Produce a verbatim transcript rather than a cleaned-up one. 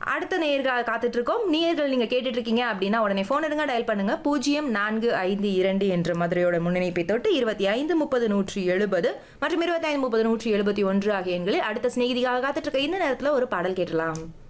அடுத்த நேயர்கள் காத்துட்டு இருக்கோம். நேயர்கள் நீங்க கேட்டுட்டு இருக்கீங்க அப்படின்னா உடனே போன் எடுங்க, டயல் பண்ணுங்க பூஜ்ஜியம் நான்கு ஐந்து இரண்டு என்ற மதுரையோட முன்னிணைப்பை தொட்டு இருபத்தி ஐந்து முப்பது நூற்றி எழுபது மற்றும் இருபத்தி ஐந்து முப்பது நூற்றி எழுபத்தி ஒன்று ஆகிய எண்களில் அடுத்த சிநேகிதியாக காத்துட்டு இருக்க இந்த நேரத்தில் ஒரு பாடல் கேட்டலாம்.